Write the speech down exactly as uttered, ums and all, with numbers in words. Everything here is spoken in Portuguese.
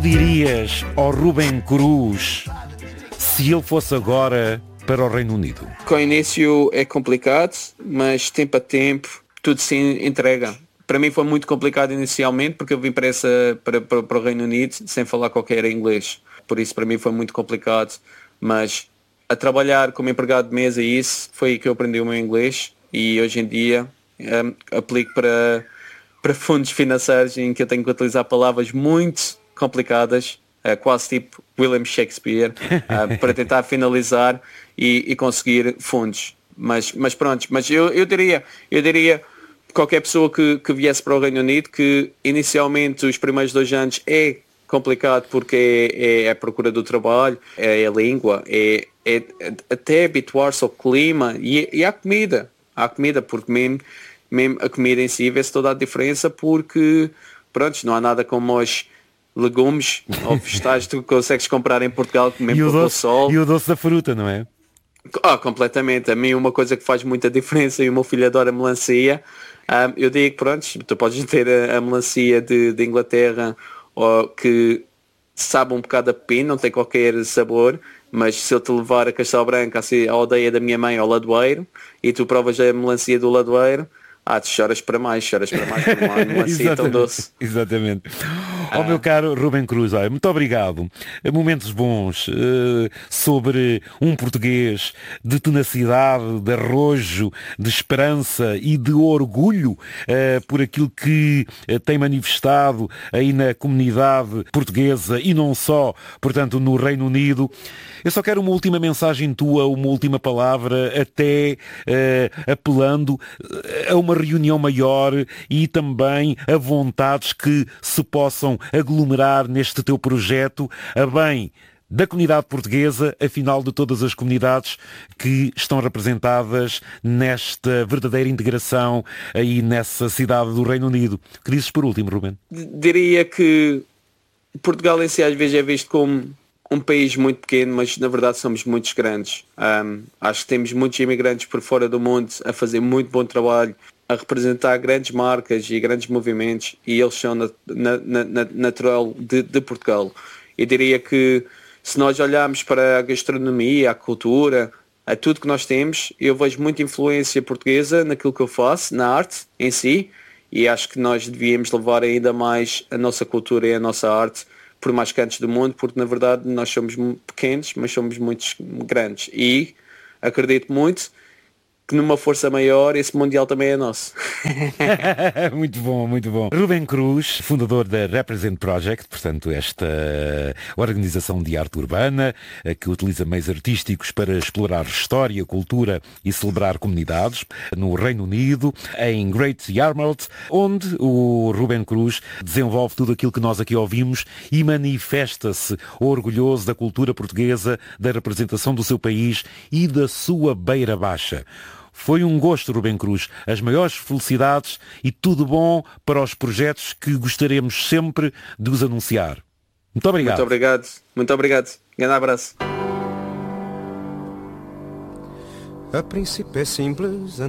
Dirias ao Rubem Cruz se ele fosse agora para o Reino Unido? Com o início é complicado, mas tempo a tempo tudo se entrega. Para mim foi muito complicado inicialmente porque eu vim para, essa, para, para, para o Reino Unido sem falar qualquer inglês. Por isso para mim foi muito complicado, mas a trabalhar como empregado de mesa e isso foi aí que eu aprendi o meu inglês e hoje em dia um, aplico para, para fundos financeiros em que eu tenho que utilizar palavras muito complicadas, uh, quase tipo William Shakespeare, uh, para tentar finalizar e, e conseguir fundos. Mas, mas pronto, mas eu, eu diria, eu diria qualquer pessoa que, que viesse para o Reino Unido que inicialmente os primeiros dois anos é complicado porque é, é a procura do trabalho, é a língua, é, é até habituar-se ao clima e, e à comida. À comida, porque mesmo, mesmo a comida em si vê-se toda a diferença porque, pronto, não há nada como os legumes ou vegetais que tu consegues comprar em Portugal mesmo com o sol. E o doce da fruta, não é? Ah, completamente. A mim uma coisa que faz muita diferença e o meu filho adora melancia. Um, eu digo, pronto, tu podes ter a, a melancia de, de Inglaterra ou que sabe um bocado a pepino, não tem qualquer sabor, mas se eu te levar a Castelo Branco, assim, à aldeia da minha mãe, ao Ladoeiro, e tu provas a melancia do Ladoeiro, ah, tu choras para mais, choras para mais, porque não há melancia tão doce. Exatamente. Ó oh, meu caro Rubem Cruz, olha, muito obrigado. Momentos bons uh, sobre um português de tenacidade, de arrojo, de esperança e de orgulho uh, por aquilo que uh, tem manifestado aí na comunidade portuguesa e não só, portanto, no Reino Unido. Eu só quero uma última mensagem tua, uma última palavra, até uh, apelando a uma reunião maior e também a vontades que se possam aglomerar neste teu projeto, a bem da comunidade portuguesa, afinal de todas as comunidades que estão representadas nesta verdadeira integração aí nessa cidade do Reino Unido. O que dizes por último, Rubem? Diria que Portugal em si às vezes é visto como um país muito pequeno, mas na verdade somos muitos grandes. Um, acho que temos muitos imigrantes por fora do mundo a fazer muito bom trabalho, a representar grandes marcas e grandes movimentos, e eles são na, na, na, natural de, de Portugal. Eu diria que se nós olharmos para a gastronomia, a cultura, a tudo que nós temos, eu vejo muita influência portuguesa naquilo que eu faço, na arte em si, e acho que nós devíamos levar ainda mais a nossa cultura e a nossa arte por mais cantos do mundo, porque na verdade nós somos pequenos, mas somos muitos grandes. E acredito muito que numa força maior esse Mundial também é nosso. Muito bom, muito bom. Rubem Cruz, fundador da Represent Project, portanto esta organização de arte urbana que utiliza meios artísticos para explorar história, cultura e celebrar comunidades no Reino Unido, em Great Yarmouth, onde o Rubem Cruz desenvolve tudo aquilo que nós aqui ouvimos e manifesta-se orgulhoso da cultura portuguesa, da representação do seu país e da sua beira baixa. Foi um gosto, Rubem Cruz. As maiores felicidades e tudo bom para os projetos que gostaríamos sempre de os anunciar. Muito obrigado. Muito obrigado. Muito obrigado. Grande abraço. A princípio é simples.